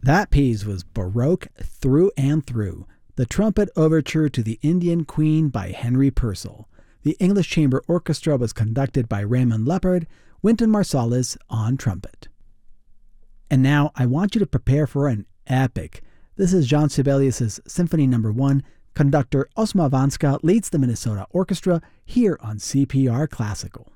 That piece was Baroque through and through. The Trumpet Overture to the Indian Queen by Henry Purcell. The English Chamber Orchestra was conducted by Raymond Leppard, Wynton Marsalis on trumpet. And now I want you to prepare for an epic. This is Jean Sibelius' Symphony No. 1. Conductor Osma Vanska leads the Minnesota Orchestra here on CPR Classical.